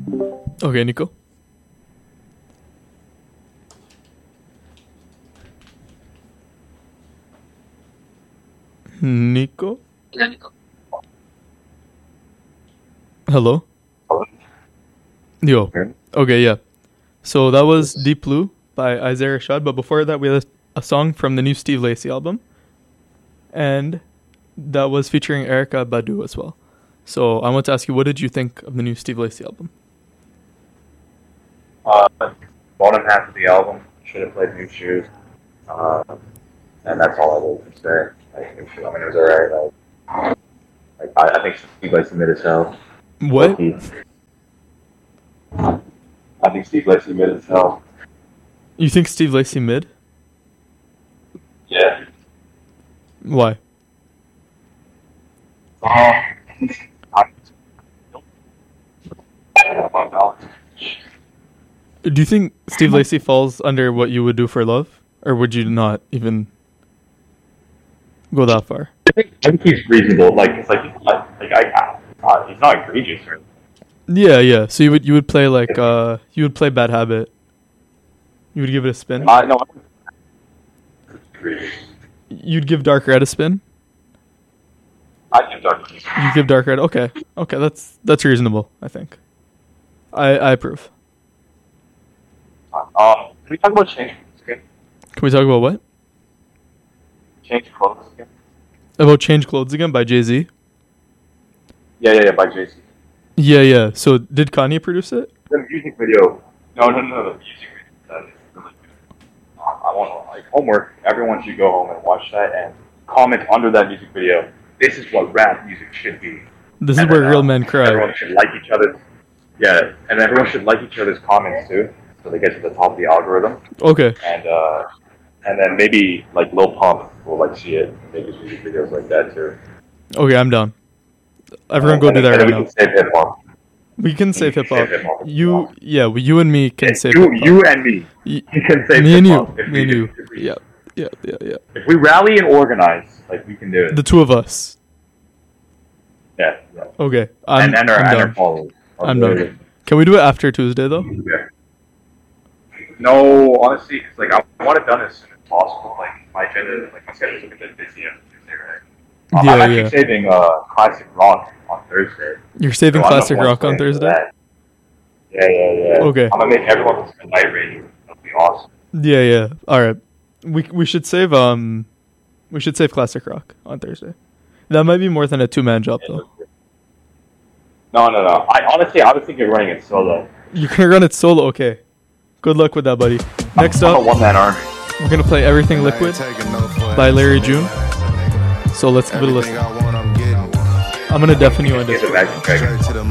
Okay, Nico. Nico? Hello? Yo. Okay, yeah. So that was Deep Blue by Isaiah Rashad, but before that we had a song from the new Steve Lacy album. And that was featuring Erykah Badu as well. So I want to ask you, what did you think of the new Steve Lacy album? Bottom half of the album should have played New Shoes, and that's all I will say. New Shoes, I mean, it was alright. I think Steve Lacy mid as hell. What? I think Steve Lacy mid as hell. You think Steve Lacy mid? Yeah. Why? Do you think Steve Lacy falls under what you would do for love? Or would you not even go that far? I think he's reasonable. He's not egregious or. Yeah. So you would play you would play Bad Habit. You would give it a spin. No. You'd give Dark Red a spin. I'd give Dark Red. You give Dark Red. Okay. That's reasonable. I think. I approve. Can we talk about Change Clothes again? Can we talk about what? Change Clothes again? About Change Clothes Again by Jay-Z? Yeah, by Jay-Z. Yeah. So did Kanye produce it? The music video. No, the music video. I want homework. Everyone should go home and watch that and comment under that music video. This is what rap music should be. This is where real men cry. Everyone should like each other's. Yeah, and everyone should like each other's comments too, so they get to the top of the algorithm. Okay. And then maybe Lil Pump will see it and make his music videos like that too. Okay, I'm down. Everyone go do that right now. We can save hip hop. We can save hip hop. You and me can save hip hop. You and me. You can save me and hip hop. Me and you. Yeah. If we rally and organize, we can do it. The two of us. Yeah. Okay. And our followers. I'm done. Can we do it after Tuesday though? Yeah. No, honestly, because I want it done as soon as possible. My agenda, my schedule's a bit busy on Tuesday, right? I'm actually saving classic rock on Thursday. You're saving classic rock on Thursday? Yeah. Okay. I'm gonna make everyone listen to Night Ranger. That'll be awesome. Yeah. All right. We should save classic rock on Thursday. That might be more than a 2-man job though. No. I was thinking of running it solo. You're gonna run it solo, okay. Good luck with that, buddy. Next up, I'm a one-man army. We're gonna play Everything Liquid by Larry June. So let's give it a listen. I'm gonna deafen you on this.